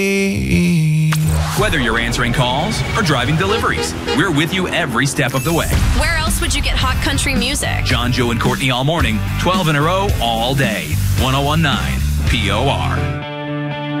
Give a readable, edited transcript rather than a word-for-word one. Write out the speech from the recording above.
Whether you're answering calls or driving deliveries, we're with you every step of the way. Where else would you get hot country music? John, Joe, and Courtney all morning, 12 in a row, all day. 1019 POR.